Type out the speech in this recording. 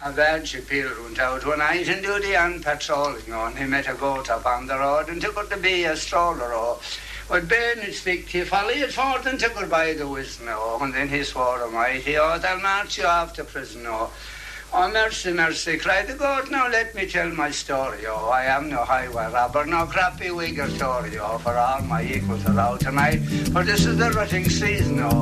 A bad Shapiro went out one night and duty on patrolling on. He met a goat up on the road and took her to be a stroller. But Ben would speak to you, folly at forth and took her by the wisdom. And then he swore almighty, they'll march you off to prison. Oh, mercy, mercy, cried the goat. Now let me tell my story. I am no highway robber, no crappy wigger Tory. For all my equals are out tonight, for this is the rutting season.